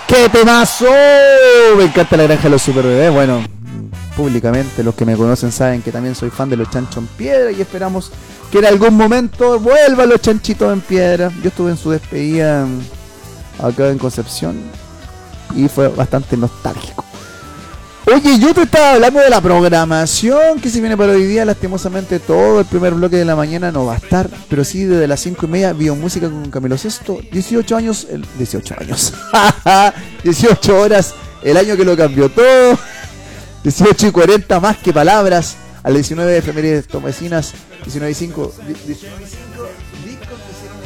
¡Qué temazo! Me encanta La Granja de los Super Bebés. Bueno, públicamente los que me conocen saben que también soy fan de los Chanchos en Piedra y esperamos que en algún momento vuelvan los Chanchitos en Piedra. Yo estuve en su despedida acá en Concepción y fue bastante nostálgico. Oye, yo te estaba hablando de la programación que se viene para hoy día. Lastimosamente todo el primer bloque de la mañana no va a estar, pero sí desde las 5:30 Biomúsica con Camilo Sesto. 18 años, 18 horas, el año que lo cambió todo. 18:40 más que palabras. A las 19 efemérides tomecinas. 19:05 discos que hicieron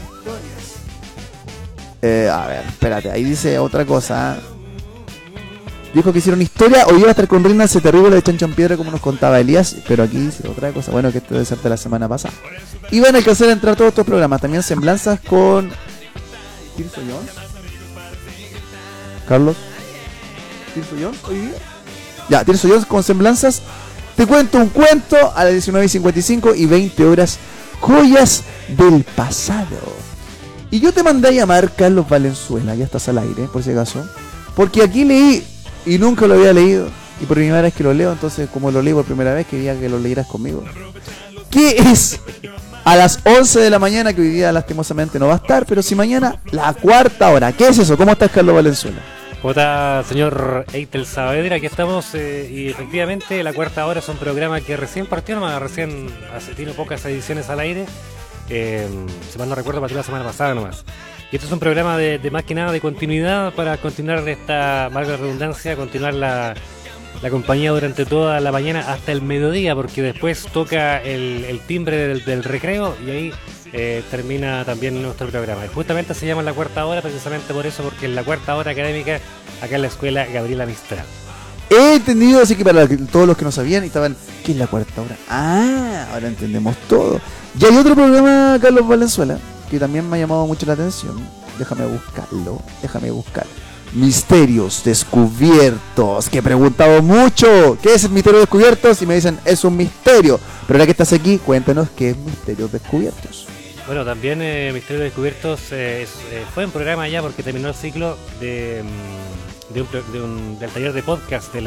historias. A ver, espérate, ahí dice otra cosa. Dijo que hicieron historia. Hoy iba a estar con Reina ese terrible de Chancho en Piedra, como nos contaba Elías. Pero aquí dice otra cosa. Bueno, que esto debe ser de la semana pasada. Y van a alcanzar a entrar todos estos programas. También semblanzas con Tirso Jones. Carlos. Tirso Jones hoy día. Ya, Tirso Jones con semblanzas. Te cuento un cuento a las 19:55 y 20 horas. Joyas del pasado. Y yo te mandé a llamar Carlos Valenzuela. Ya estás al aire, por si acaso. Porque aquí leí. Y nunca lo había leído. Y por primera vez que lo leo. Entonces como lo leí por primera vez, quería que lo leyeras conmigo. ¿Qué es? A las 11 de la mañana, que hoy día lastimosamente no va a estar. Pero si mañana, la cuarta hora. ¿Qué es eso? ¿Cómo estás, Carlos Valenzuela? ¿Cómo está, señor Eitel Saavedra? Aquí estamos y efectivamente la cuarta hora es un programa que recién partió, tiene pocas ediciones al aire. Si mal no recuerdo, partió la semana pasada nomás. Y esto es un programa de más que nada de continuidad para continuar esta, valga la redundancia, continuar la compañía durante toda la mañana hasta el mediodía, porque después toca el timbre del recreo y ahí termina también nuestro programa. Y justamente se llama La Cuarta Hora precisamente por eso, porque es la cuarta hora académica acá en la escuela Gabriela Mistral. He entendido, así que para todos los que no sabían y estaban, ¿qué es La Cuarta Hora? Ah, ahora entendemos todo. Y hay otro programa, Carlos Valenzuela, que también me ha llamado mucho la atención. Déjame buscar. Misterios descubiertos, que he preguntado mucho. ¿Qué es el misterio descubiertos? Y me dicen, es un misterio. Pero ahora que estás aquí, cuéntanos qué es Misterios Descubiertos. Bueno, también Misterios Descubiertos fue un programa ya porque terminó el ciclo del taller de podcast de